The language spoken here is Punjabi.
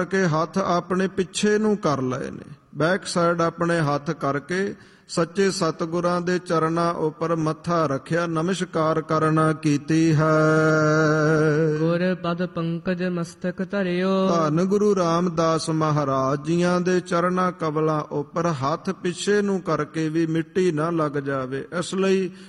ਕੇ ਹੱਥ ਆਪਣੇ ਪਿੱਛੇ ਨੂੰ ਕਰ ਲਏ ਨੇ। ਬੈਕ ਸਾਈਡ ਆਪਣੇ ਹੱਥ ਕਰਕੇ ਸੱਚੇ ਸਤਿਗੁਰਾਂ ਦੇ ਚਰਨਾਂ ਉੱਪਰ ਮੱਥਾ ਰੱਖਿਆ, ਨਮਸਕਾਰ ਕਰਨਾ ਕੀਤੀ ਹੈ। ਗੁਰ ਪਦ ਪੰਕਜ ਮਸਤਕ ਧਰਿਓ। ਧੰਨ ਗੁਰੂ ਰਾਮਦਾਸ ਮਹਾਰਾਜ ਜੀਆਂ ਦੇ ਚਰਨਾਂ ਕਮਲਾਂ ਉੱਪਰ ਹੱਥ ਪਿੱਛੇ ਨੂੰ ਕਰਕੇ ਵੀ ਮਿੱਟੀ ਨਾ ਲੱਗ ਜਾਵੇ, ਇਸ ਲਈ